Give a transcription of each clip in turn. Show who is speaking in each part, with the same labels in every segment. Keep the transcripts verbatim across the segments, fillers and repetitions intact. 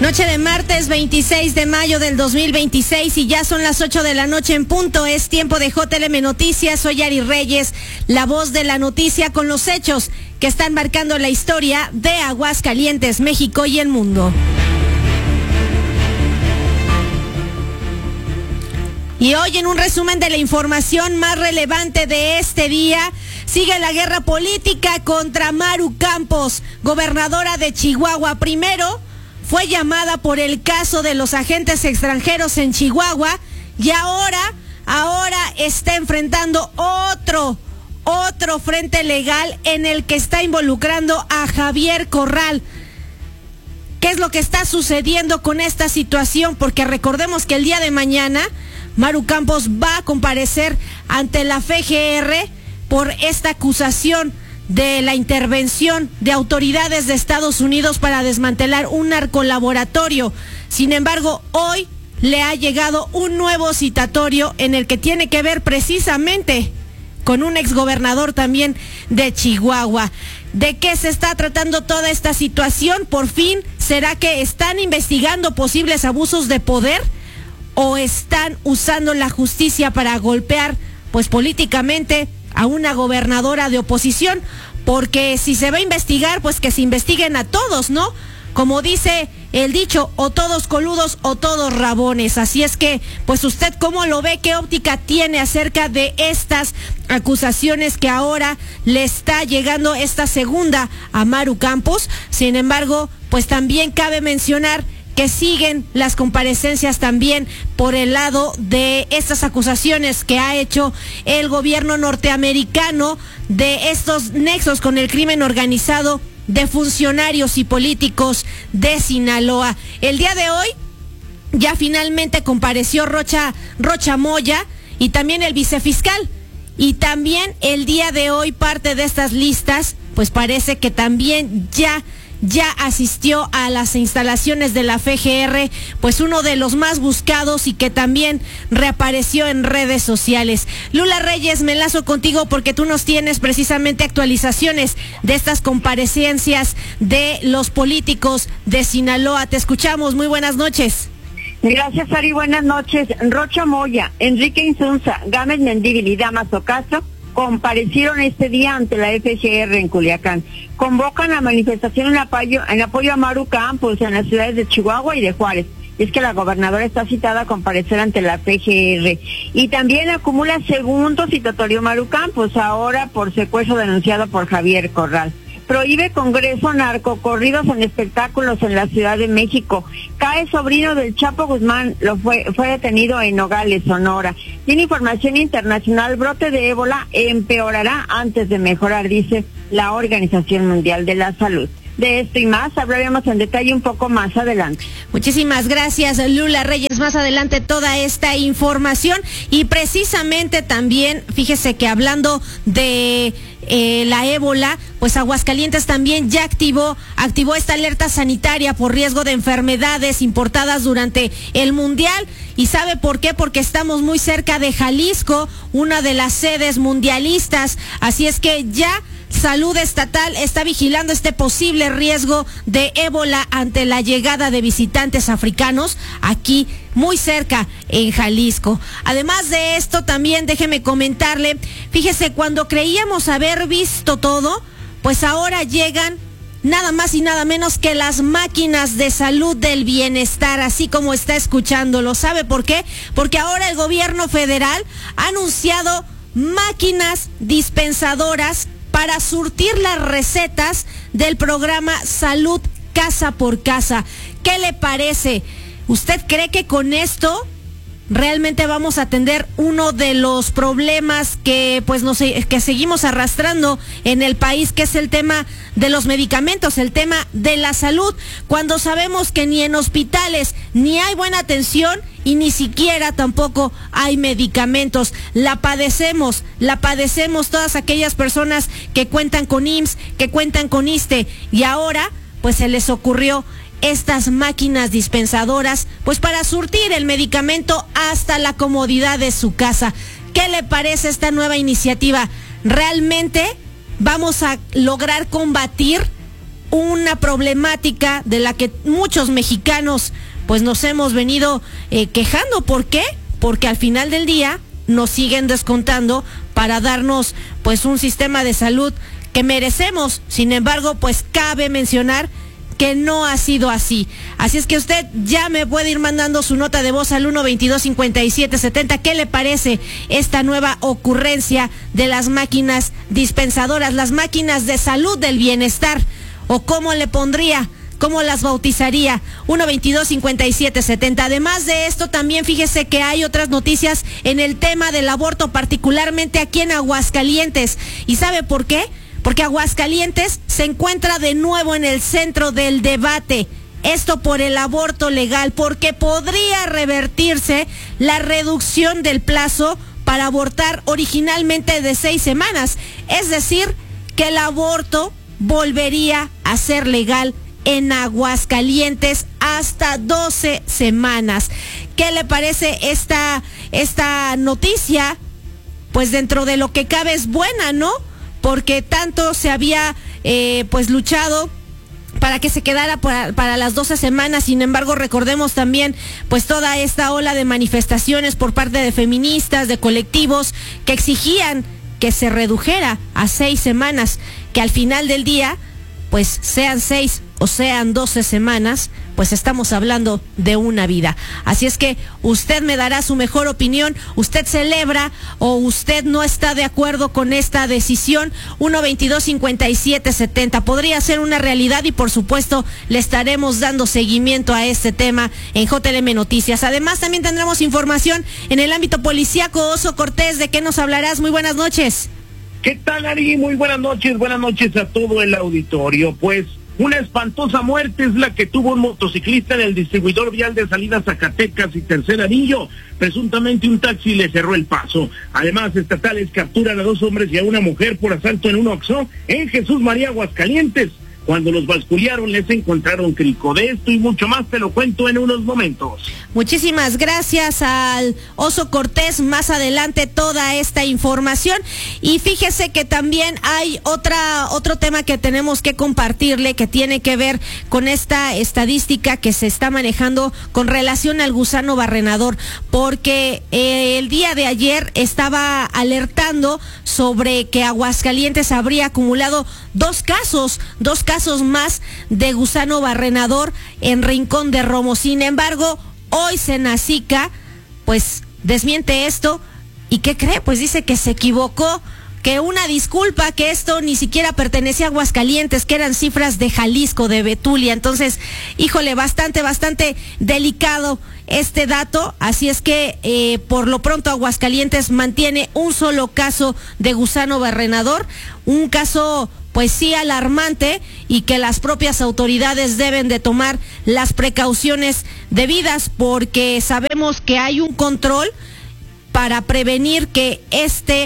Speaker 1: Noche de martes veintiséis de mayo del dos mil veintiséis y ya son las ocho de la noche en punto. Es tiempo de J L M Noticias. Soy Ari Reyes, la voz de la noticia con los hechos que están marcando la historia de Aguascalientes, México y el mundo. Y hoy, en un resumen de la información más relevante de este día, sigue la guerra política contra Maru Campos, gobernadora de Chihuahua. Primero fue llamada por el caso de los agentes extranjeros en Chihuahua y ahora, ahora está enfrentando otro, otro frente legal en el que está involucrando a Javier Corral. ¿Qué es lo que está sucediendo con esta situación? Porque recordemos que el día de mañana Maru Campos va a comparecer ante la F G R por esta acusación de la intervención de autoridades de Estados Unidos para desmantelar un narcolaboratorio. Sin embargo, hoy le ha llegado un nuevo citatorio en el que tiene que ver precisamente con un exgobernador también de Chihuahua. ¿De qué se está tratando toda esta situación? Por fin, ¿será que están investigando posibles abusos de poder o están usando la justicia para golpear, pues políticamente, a una gobernadora de oposición? Porque si se va a investigar, pues que se investiguen a todos, ¿no? Como dice el dicho, o todos coludos o todos rabones. Así es que, pues usted cómo lo ve, qué óptica tiene acerca de estas acusaciones que ahora le está llegando esta segunda a Maru Campos. Sin embargo, pues también cabe mencionar que siguen las comparecencias también por el lado de estas acusaciones que ha hecho el gobierno norteamericano de estos nexos con el crimen organizado de funcionarios y políticos de Sinaloa. El día de hoy ya finalmente compareció Rocha, Rocha Moya y también el vicefiscal. Y también el día de hoy parte de estas listas, pues parece que también ya ya asistió a las instalaciones de la F G R, pues uno de los más buscados y que también reapareció en redes sociales. Lula Reyes, me enlazo contigo porque tú nos tienes precisamente actualizaciones de estas comparecencias de los políticos de Sinaloa. Te escuchamos, muy buenas noches.
Speaker 2: Gracias, Ari, buenas noches. Rocha Moya, Enrique Insunza, Gámez Mendívil y Damaso Castro comparecieron este día ante la F G R en Culiacán. Convocan a manifestación en apoyo, en apoyo a Maru Campos en las ciudades de Chihuahua y de Juárez. Es que la gobernadora está citada a comparecer ante la F G R. Y también acumula segundo citatorio Maru Campos, ahora por secuestro denunciado por Javier Corral. Prohíbe Congreso narcocorridos en espectáculos en la Ciudad de México. Cae sobrino del Chapo Guzmán, lo fue, fue detenido en Nogales, Sonora. Tiene información internacional, brote de ébola empeorará antes de mejorar, dice la Organización Mundial de la Salud. De esto y más hablaremos en detalle un poco más adelante.
Speaker 1: Muchísimas gracias, Lula Reyes. Más adelante toda esta información y precisamente también, fíjese que hablando de eh, la ébola, pues Aguascalientes también ya activó, activó esta alerta sanitaria por riesgo de enfermedades importadas durante el Mundial. ¿Y sabe por qué? Porque estamos muy cerca de Jalisco, una de las sedes mundialistas. Así es que ya Salud Estatal está vigilando este posible riesgo de ébola ante la llegada de visitantes africanos aquí muy cerca en Jalisco. Además de esto, también déjeme comentarle, fíjese, cuando creíamos haber visto todo, pues ahora llegan nada más y nada menos que las máquinas de salud del bienestar, así como está escuchándolo. ¿Sabe por qué? Porque ahora el gobierno federal ha anunciado máquinas dispensadoras para surtir las recetas del programa Salud Casa por Casa. ¿Qué le parece? ¿Usted cree que con esto realmente vamos a atender uno de los problemas que pues nos, que seguimos arrastrando en el país, que es el tema de los medicamentos, el tema de la salud, cuando sabemos que ni en hospitales ni hay buena atención y ni siquiera tampoco hay medicamentos? La padecemos, la padecemos todas aquellas personas que cuentan con I M S S, que cuentan con I S S S T E, y ahora pues se les ocurrió estas máquinas dispensadoras, pues para surtir el medicamento hasta la comodidad de su casa. ¿Qué le parece esta nueva iniciativa? ¿Realmente vamos a lograr combatir una problemática de la que muchos mexicanos pues nos hemos venido eh, quejando. ¿Por qué? Porque al final del día nos siguen descontando para darnos pues un sistema de salud que merecemos. Sin embargo, pues cabe mencionar que no ha sido así. Así es que usted ya me puede ir mandando su nota de voz al uno veintidós cincuenta y siete setenta. ¿Qué le parece esta nueva ocurrencia de las máquinas dispensadoras, las máquinas de salud del bienestar? ¿O cómo le pondría? ¿Cómo las bautizaría? uno veintidós cincuenta y siete setenta. Además de esto, también fíjese que hay otras noticias en el tema del aborto, particularmente aquí en Aguascalientes. ¿Y sabe por qué? Porque Aguascalientes se encuentra de nuevo en el centro del debate. Esto por el aborto legal, porque podría revertirse la reducción del plazo para abortar originalmente de seis semanas. Es decir, que el aborto volvería a ser legal en Aguascalientes hasta doce semanas. ¿Qué le parece esta, esta noticia? Pues dentro de lo que cabe es buena, ¿no? Porque tanto se había eh, pues luchado para que se quedara para, para las doce semanas. Sin embargo, recordemos también pues toda esta ola de manifestaciones por parte de feministas, de colectivos que exigían que se redujera a seis semanas, que al final del día pues sean seis o sean doce semanas, pues estamos hablando de una vida. Así es que usted me dará su mejor opinión. ¿Usted celebra o usted no está de acuerdo con esta decisión? uno veintidós cincuenta y siete setenta. Podría ser una realidad y por supuesto le estaremos dando seguimiento a este tema en J L M Noticias. Además también tendremos información en el ámbito policíaco. Oso Cortés, ¿de qué nos hablarás? Muy buenas noches.
Speaker 3: ¿Qué tal, Ari? Muy buenas noches, buenas noches a todo el auditorio. Pues una espantosa muerte es la que tuvo un motociclista en el distribuidor vial de salida Zacatecas y Tercer Anillo. Presuntamente un taxi le cerró el paso. Además, estatales capturan a dos hombres y a una mujer por asalto en un Oxxo en Jesús María, Aguascalientes. Cuando los basculearon les encontraron crico. De esto y mucho más te lo cuento en unos momentos.
Speaker 1: Muchísimas gracias al Oso Cortés. Más adelante toda esta información. Y fíjese que también hay otra otro tema que tenemos que compartirle, que tiene que ver con esta estadística que se está manejando con relación al gusano barrenador, porque eh, el día de ayer estaba alertando sobre que Aguascalientes habría acumulado dos casos, dos casos más de gusano barrenador en Rincón de Romos. Sin embargo, hoy Senacica pues desmiente esto. ¿Y qué cree? Pues dice que se equivocó, que una disculpa, que esto ni siquiera pertenecía a Aguascalientes, que eran cifras de Jalisco, de Betulia. Entonces, híjole, bastante, bastante delicado este dato. Así es que eh, por lo pronto Aguascalientes mantiene un solo caso de gusano barrenador, un caso pues sí alarmante, y que las propias autoridades deben de tomar las precauciones debidas, porque sabemos que hay un control para prevenir que este,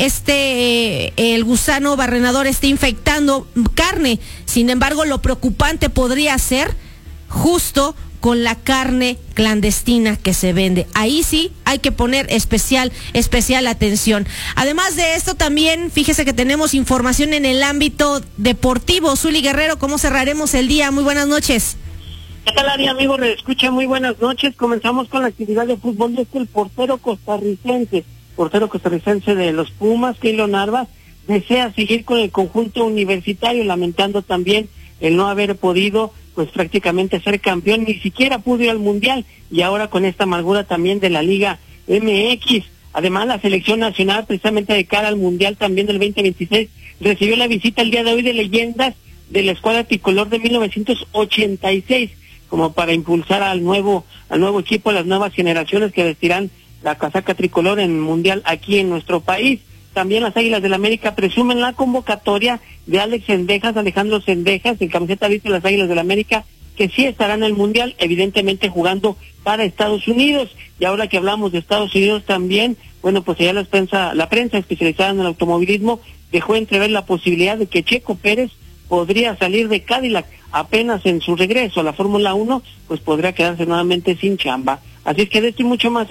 Speaker 1: este, eh, el gusano barrenador esté infectando carne. Sin embargo, lo preocupante podría ser justo con la carne clandestina que se vende. Ahí sí hay que poner especial, especial atención. Además de esto, también fíjese que tenemos información en el ámbito deportivo. Zuli Guerrero, ¿cómo cerraremos el día? Muy buenas noches.
Speaker 4: ¿Qué tal, Ari, amigo? Escucha, muy buenas noches. Comenzamos con la actividad de fútbol. Este el portero costarricense, portero costarricense de los Pumas, Keylor Navas, desea seguir con el conjunto universitario, lamentando también el no haber podido pues prácticamente ser campeón, ni siquiera pudo ir al Mundial, y ahora con esta amargura también de la Liga M X. Además, la selección nacional, precisamente de cara al Mundial también del veinte veintiséis, recibió la visita el día de hoy de leyendas de la escuadra tricolor de mil novecientos ochenta y seis, como para impulsar al nuevo al nuevo equipo, a las nuevas generaciones que vestirán la casaca tricolor en Mundial aquí en nuestro país. También las Águilas del la América presumen la convocatoria de Alex Cendejas, Alejandro Cendejas, en camiseta viste de las Águilas del la América, que sí estará en el Mundial, evidentemente jugando para Estados Unidos. Y ahora que hablamos de Estados Unidos también, bueno, pues ya la prensa, la prensa especializada en el automovilismo dejó entrever la posibilidad de que Checo Pérez podría salir de Cadillac apenas en su regreso a la Fórmula uno, pues podría quedarse nuevamente sin chamba. Así es que de esto y mucho más, Ari,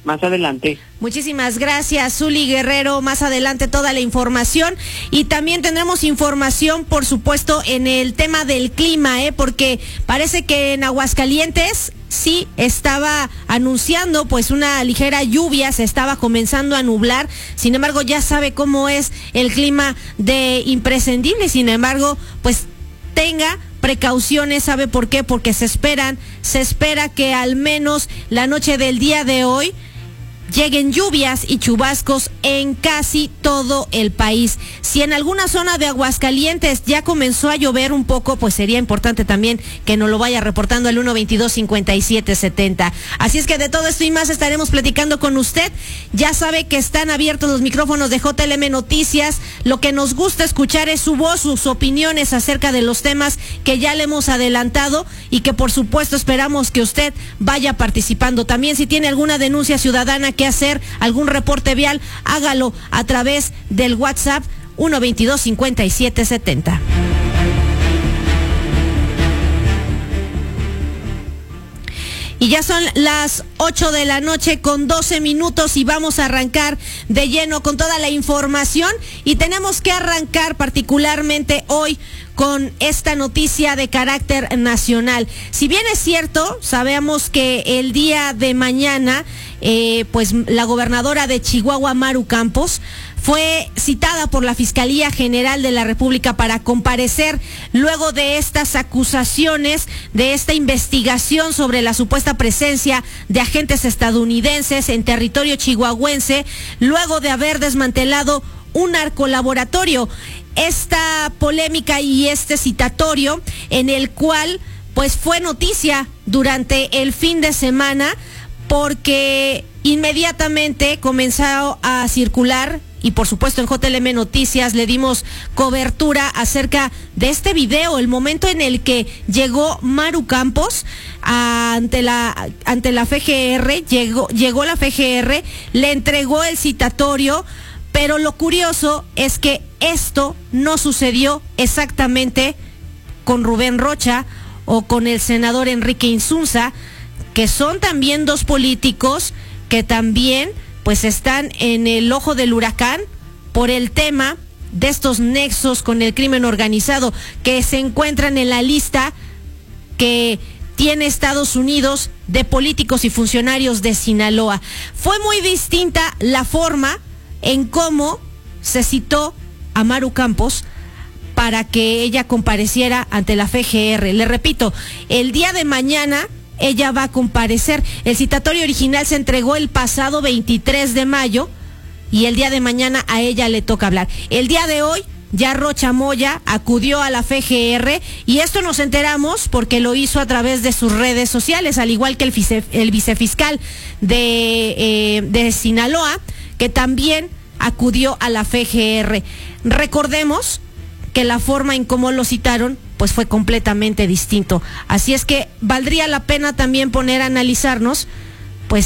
Speaker 4: más adelante.
Speaker 1: Muchísimas gracias, Zuli Guerrero. Más adelante toda la información. Y también tendremos información, por supuesto, en el tema del clima, ¿eh? Porque parece que en Aguascalientes sí estaba anunciando pues una ligera lluvia, se estaba comenzando a nublar. Sin embargo, ya sabe cómo es el clima de imprescindible. Sin embargo, pues tenga precauciones. ¿Sabe por qué? Porque se esperan, se espera que al menos la noche del día de hoy lleguen lluvias y chubascos en casi todo el país. Si en alguna zona de Aguascalientes ya comenzó a llover un poco, pues sería importante también que nos lo vaya reportando al uno veintidós cincuenta y siete setenta. Así es que de todo esto y más estaremos platicando con usted. Ya sabe que están abiertos los micrófonos de J L M Noticias. Lo que nos gusta escuchar es su voz, sus opiniones acerca de los temas que ya le hemos adelantado y que por supuesto esperamos que usted vaya participando. También si tiene alguna denuncia ciudadana que hacer, algún reporte vial, hágalo a través del WhatsApp uno veintidós cincuenta y siete setenta. Y ya son las ocho de la noche con doce minutos y vamos a arrancar de lleno con toda la información y tenemos que arrancar particularmente hoy con esta noticia de carácter nacional. Si bien es cierto, sabemos que el día de mañana, eh, pues la gobernadora de Chihuahua, Maru Campos, fue citada por la Fiscalía General de la República para comparecer luego de estas acusaciones, de esta investigación sobre la supuesta presencia de agentes estadounidenses en territorio chihuahuense, luego de haber desmantelado un narcolaboratorio. Esta polémica y este citatorio en el cual pues fue noticia durante el fin de semana porque inmediatamente comenzó a circular y por supuesto en J L M Noticias le dimos cobertura acerca de este video, el momento en el que llegó Maru Campos ante la ante la F G R, llegó, llegó la F G R, le entregó el citatorio, pero lo curioso es que esto no sucedió exactamente con Rubén Rocha o con el senador Enrique Insunza, que son también dos políticos que también pues están en el ojo del huracán por el tema de estos nexos con el crimen organizado que se encuentran en la lista que tiene Estados Unidos de políticos y funcionarios de Sinaloa. Fue muy distinta la forma en cómo se citó a Maru Campos para que ella compareciera ante la F G R. Le repito, el día de mañana ella va a comparecer. El citatorio original se entregó el pasado veintitrés de mayo y el día de mañana a ella le toca hablar. El día de hoy ya Rocha Moya acudió a la F G R y esto nos enteramos porque lo hizo a través de sus redes sociales, al igual que el, vice, el vicefiscal de, eh, de Sinaloa, que también acudió a la F G R. Recordemos que la forma en cómo lo citaron pues fue completamente distinto. Así es que valdría la pena también poner a analizarnos